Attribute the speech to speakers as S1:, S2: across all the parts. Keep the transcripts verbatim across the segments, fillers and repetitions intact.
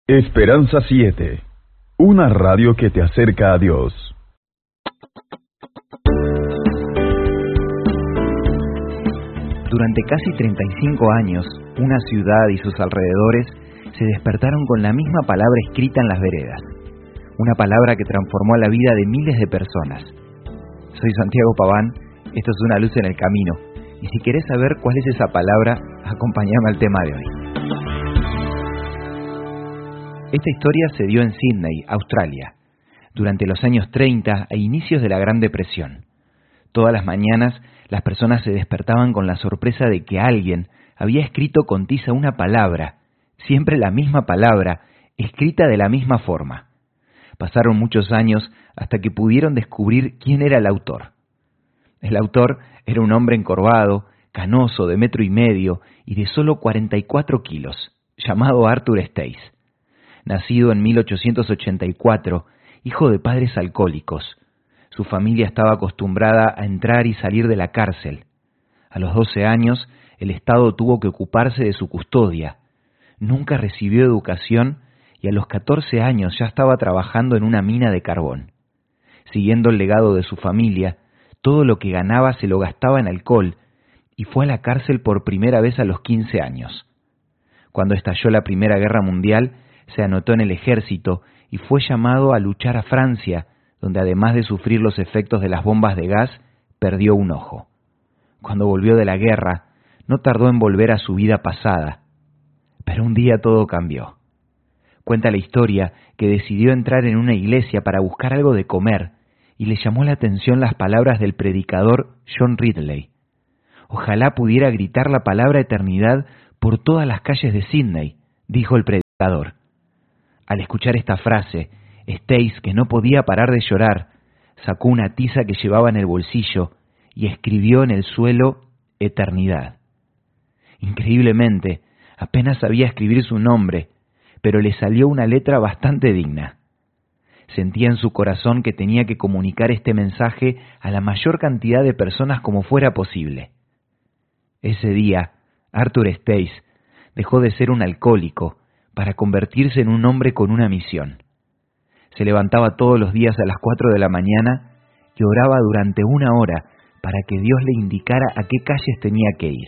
S1: Esperanza siete, una radio que te acerca a Dios.
S2: Durante casi treinta y cinco años, una ciudad y sus alrededores se despertaron con la misma palabra escrita en las veredas. Una palabra que transformó la vida de miles de personas. Soy Santiago Paván, esto es Una Luz en el Camino, y si querés saber cuál es esa palabra, acompáñame al tema de hoy. Esta historia se dio en Sídney, Australia, durante los años treinta e inicios de la Gran Depresión. Todas las mañanas las personas se despertaban con la sorpresa de que alguien había escrito con tiza una palabra, siempre la misma palabra, escrita de la misma forma. Pasaron muchos años hasta que pudieron descubrir quién era el autor. El autor era un hombre encorvado, canoso, de metro y medio y de solo cuarenta y cuatro kilos, llamado Arthur Stace. Nacido en mil ochocientos ochenta y cuatro, hijo de padres alcohólicos. Su familia estaba acostumbrada a entrar y salir de la cárcel. A los doce años, el Estado tuvo que ocuparse de su custodia. Nunca recibió educación y a los catorce años ya estaba trabajando en una mina de carbón. Siguiendo el legado de su familia, todo lo que ganaba se lo gastaba en alcohol y fue a la cárcel por primera vez a los quince años. Cuando estalló la Primera Guerra Mundial, se anotó en el ejército y fue llamado a luchar a Francia, donde además de sufrir los efectos de las bombas de gas, perdió un ojo. Cuando volvió de la guerra, no tardó en volver a su vida pasada. Pero un día todo cambió. Cuenta la historia que decidió entrar en una iglesia para buscar algo de comer y le llamó la atención las palabras del predicador John Ridley. Ojalá pudiera gritar la palabra eternidad por todas las calles de Sídney, dijo el predicador. Al escuchar esta frase, Stace, que no podía parar de llorar, sacó una tiza que llevaba en el bolsillo y escribió en el suelo eternidad. Increíblemente, apenas sabía escribir su nombre, pero le salió una letra bastante digna. Sentía en su corazón que tenía que comunicar este mensaje a la mayor cantidad de personas como fuera posible. Ese día, Arthur Stace dejó de ser un alcohólico para convertirse en un hombre con una misión. Se levantaba todos los días a las cuatro de la mañana y oraba durante una hora para que Dios le indicara a qué calles tenía que ir.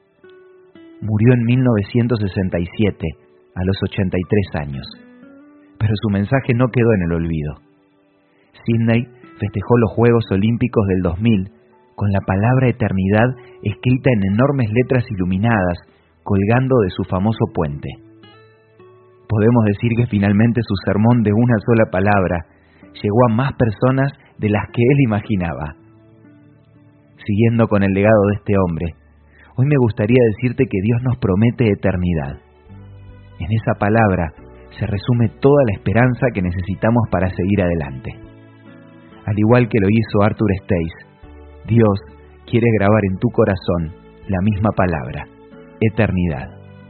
S2: Murió en mil novecientos sesenta y siete, a los ochenta y tres años, pero su mensaje no quedó en el olvido. Sídney festejó los Juegos Olímpicos del dos mil con la palabra eternidad escrita en enormes letras iluminadas, colgando de su famoso puente. Podemos decir que finalmente su sermón de una sola palabra llegó a más personas de las que él imaginaba. Siguiendo con el legado de este hombre, hoy me gustaría decirte que Dios nos promete eternidad. En esa palabra se resume toda la esperanza que necesitamos para seguir adelante. Al igual que lo hizo Arthur Stace, Dios quiere grabar en tu corazón la misma palabra, eternidad.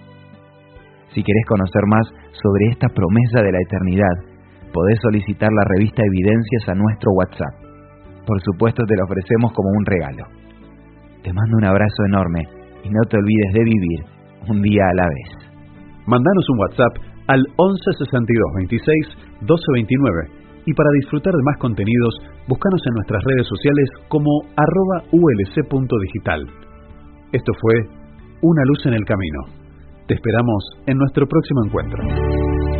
S2: Si querés conocer más sobre esta promesa de la eternidad, podés solicitar la revista Evidencias a nuestro WhatsApp. Por supuesto te la ofrecemos como un regalo. Te mando un abrazo enorme y no te olvides de vivir un día a la vez.
S3: Mandanos un WhatsApp al once sesenta y dos veintiséis doce veintinueve y para disfrutar de más contenidos, búscanos en nuestras redes sociales como arroba ulc.digital. Esto fue Una Luz en el Camino. Te esperamos en nuestro próximo encuentro.